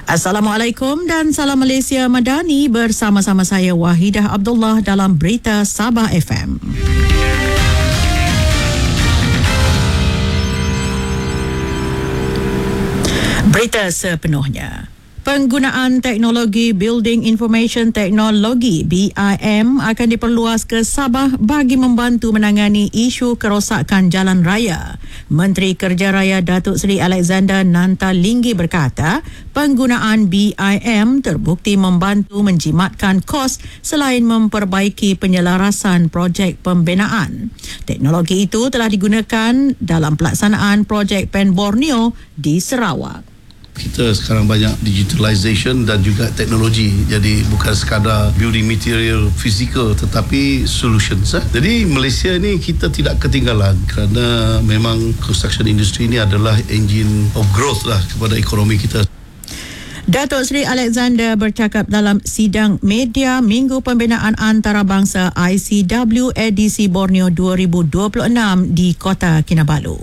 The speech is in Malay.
Assalamualaikum dan salam Malaysia Madani, bersama-sama saya Wahidah Abdullah dalam Berita Sabah FM. Berita sepenuhnya. Penggunaan teknologi Building Information Technology BIM akan diperluas ke Sabah bagi membantu menangani isu kerosakan jalan raya. Menteri Kerja Raya Datuk Seri Alexander Nantalinggi berkata, penggunaan BIM terbukti membantu menjimatkan kos selain memperbaiki penyelarasan projek pembinaan. Teknologi itu telah digunakan dalam pelaksanaan projek Pen Borneo di Sarawak. Kita sekarang banyak digitalization dan juga teknologi, jadi bukan sekadar building material fizikal tetapi solutions. Jadi Malaysia ni kita tidak ketinggalan kerana memang construction industry ni adalah engine of growth lah kepada ekonomi kita. Datuk Seri Alexander bercakap dalam sidang media Minggu Pembinaan Antarabangsa ICW edisi Borneo 2026 di Kota Kinabalu.